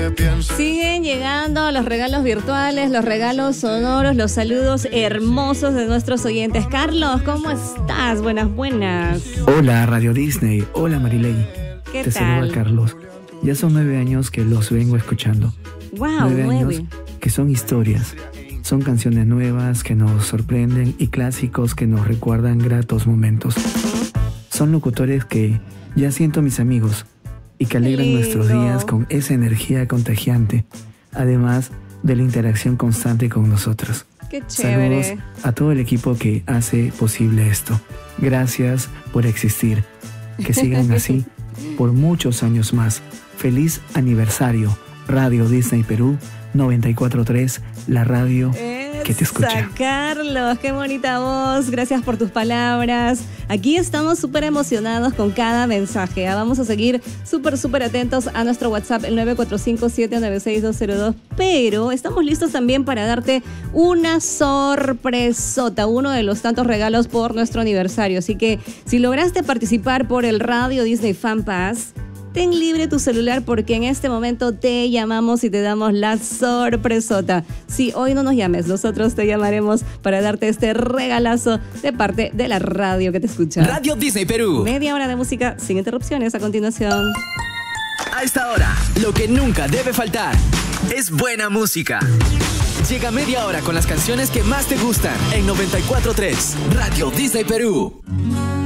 Siguen llegando los regalos virtuales, los regalos sonoros, los saludos hermosos de nuestros oyentes. Carlos, ¿cómo estás? Buenas. Hola, Radio Disney. Hola, Marilei. ¿Qué Te tal? saluda Carlos. Ya son 9 años que los vengo escuchando. Wow, 9 años que son historias. Son canciones nuevas que nos sorprenden y clásicos que nos recuerdan gratos momentos. Son locutores que ya siento mis amigos y que alegran nuestros días con esa energía contagiante, además de la interacción constante con nosotros. Qué chévere. Saludos a todo el equipo que hace posible esto. Gracias por existir. Que sigan así por muchos años más. Feliz aniversario, Radio Disney Perú 94.3, la radio que te escucha. Carlos, qué bonita voz. Gracias por tus palabras. Aquí estamos súper emocionados con cada mensaje. Vamos a seguir súper atentos a nuestro WhatsApp, el 945-796-202. Pero estamos listos también para darte una sorpresota, uno de los tantos regalos por nuestro aniversario. Así que si lograste participar por el Radio Disney Fan Pass, ten libre tu celular porque en este momento te llamamos y te damos la sorpresota. Si hoy no nos llames, nosotros te llamaremos para darte este regalazo de parte de la radio que te escucha. Radio Disney Perú. Media hora de música sin interrupciones a continuación. A esta hora, lo que nunca debe faltar es buena música. Llega media hora con las canciones que más te gustan en 94.3 Radio Disney Perú.